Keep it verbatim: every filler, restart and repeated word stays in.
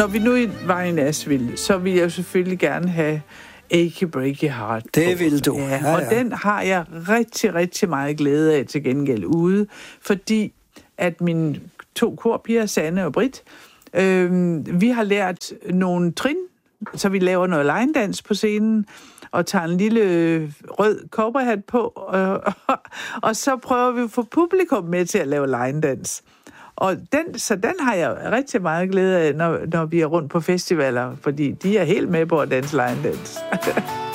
Når vi nu var i Nashville, så ville jeg jo selvfølgelig gerne have Achy Breaky Heart. Det ville du. Ja, ja, ja. og den har jeg rigtig, rigtig meget glæde af til gengæld ude, fordi at mine to korpiger, Sanne og Britt, øh, vi har lært nogle trin, så vi laver noget line-dans på scenen, og tager en lille rød cowboyhat på, og, og, og så prøver vi at få publikum med til at lave line-dans. Og den, så den har jeg rigtig meget glæde af, når, når vi er rundt på festivaler, fordi de er helt med på at danse line-dans.